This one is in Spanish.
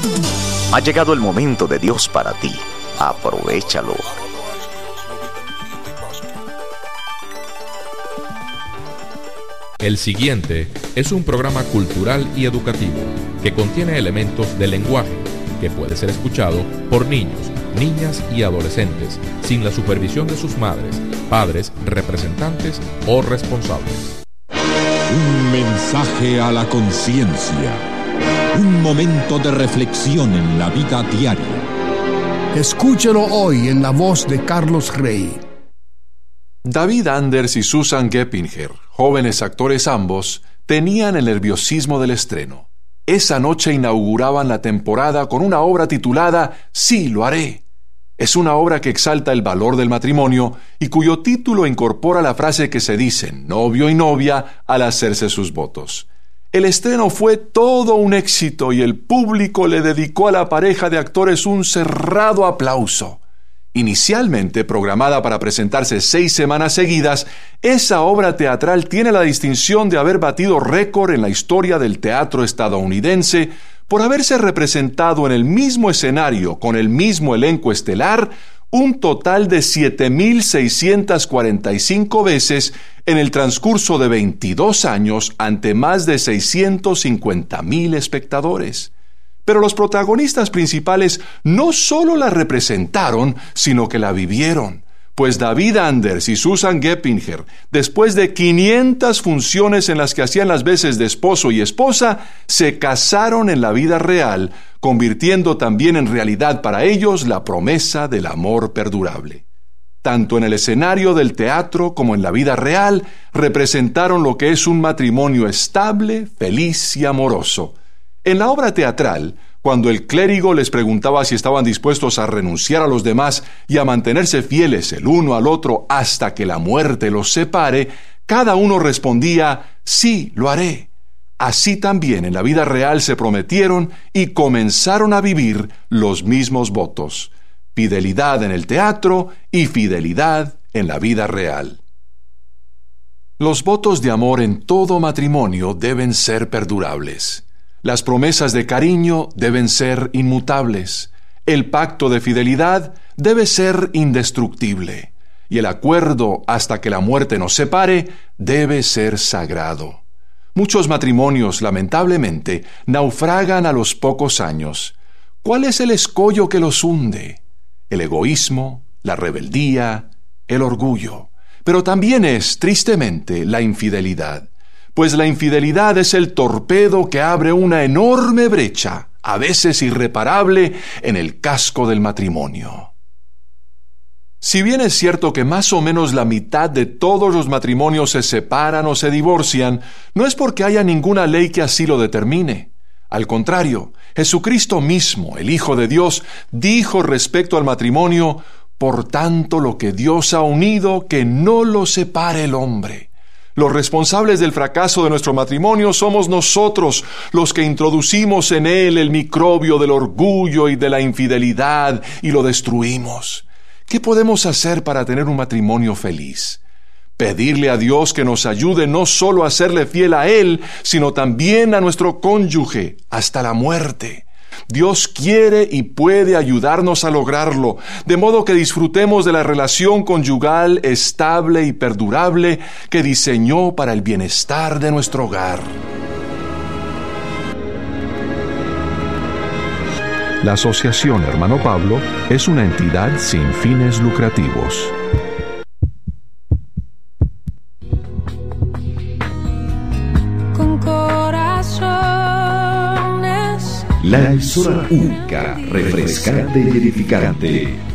Ha llegado el momento de Dios para ti. Aprovéchalo. El siguiente es un programa cultural y educativo que contiene elementos de lenguaje que puede ser escuchado por niños, niñas y adolescentes sin la supervisión de sus madres, padres, representantes o responsables. Un mensaje a la conciencia. Un momento de reflexión en la vida diaria. Escúchelo hoy en la voz de Carlos Rey. David Anders y Susan Geppinger, jóvenes actores ambos, tenían el nerviosismo del estreno. Esa noche inauguraban la temporada con una obra titulada Sí, lo haré. Es una obra que exalta el valor del matrimonio y cuyo título incorpora la frase que se dicen novio y novia al hacerse sus votos. El estreno fue todo un éxito y el público le dedicó a la pareja de actores un cerrado aplauso. Inicialmente programada para presentarse 6 semanas seguidas, esa obra teatral tiene la distinción de haber batido récord en la historia del teatro estadounidense por haberse representado en el mismo escenario con el mismo elenco estelar un total de 7,645 veces en el transcurso de 22 años ante más de 650,000 espectadores. Pero los protagonistas principales no solo la representaron, sino que la vivieron, pues David Anders y Susan Geppinger, después de 500 funciones en las que hacían las veces de esposo y esposa, se casaron en la vida real, convirtiendo también en realidad para ellos la promesa del amor perdurable. Tanto en el escenario del teatro como en la vida real, representaron lo que es un matrimonio estable, feliz y amoroso. En la obra teatral, cuando el clérigo les preguntaba si estaban dispuestos a renunciar a los demás y a mantenerse fieles el uno al otro hasta que la muerte los separe, cada uno respondía, sí, lo haré. Así también en la vida real se prometieron y comenzaron a vivir los mismos votos: fidelidad en el teatro y fidelidad en la vida real. Los votos de amor en todo matrimonio deben ser perdurables. Las promesas de cariño deben ser inmutables. El pacto de fidelidad debe ser indestructible. Y el acuerdo hasta que la muerte nos separe debe ser sagrado. Muchos matrimonios, lamentablemente, naufragan a los pocos años. ¿Cuál es el escollo que los hunde? El egoísmo, la rebeldía, el orgullo. Pero también es, tristemente, la infidelidad. Pues la infidelidad es el torpedo que abre una enorme brecha, a veces irreparable, en el casco del matrimonio. Si bien es cierto que más o menos la mitad de todos los matrimonios se separan o se divorcian, no es porque haya ninguna ley que así lo determine. Al contrario, Jesucristo mismo, el Hijo de Dios, dijo respecto al matrimonio: por tanto, lo que Dios ha unido, que no lo separe el hombre. Los responsables del fracaso de nuestro matrimonio somos nosotros, los que introducimos en él el microbio del orgullo y de la infidelidad y lo destruimos. ¿Qué podemos hacer para tener un matrimonio feliz? Pedirle a Dios que nos ayude no solo a serle fiel a Él, sino también a nuestro cónyuge, hasta la muerte. Dios quiere y puede ayudarnos a lograrlo, de modo que disfrutemos de la relación conyugal estable y perdurable que diseñó para el bienestar de nuestro hogar. La Asociación Hermano Pablo es una entidad sin fines lucrativos. Con corazones. La emisora única, refrescante y edificante.